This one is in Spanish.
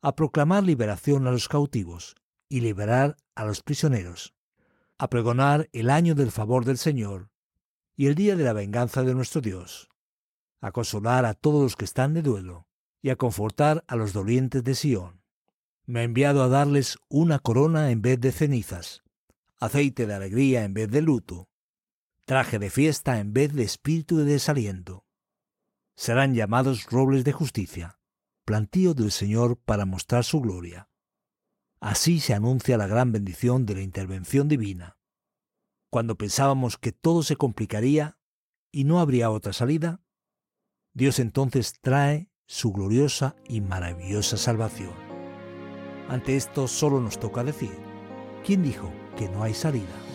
a proclamar liberación a los cautivos y liberar a los prisioneros, a pregonar el año del favor del Señor y el día de la venganza de nuestro Dios, a consolar a todos los que están de duelo y a confortar a los dolientes de Sión. Me ha enviado a darles una corona en vez de cenizas, aceite de alegría en vez de luto, traje de fiesta en vez de espíritu de desaliento. Serán llamados robles de justicia, plantío del Señor para mostrar su gloria. Así se anuncia la gran bendición de la intervención divina. Cuando pensábamos que todo se complicaría y no habría otra salida, Dios entonces trae su gloriosa y maravillosa salvación. Ante esto solo nos toca decir, ¿quién dijo que no hay salida?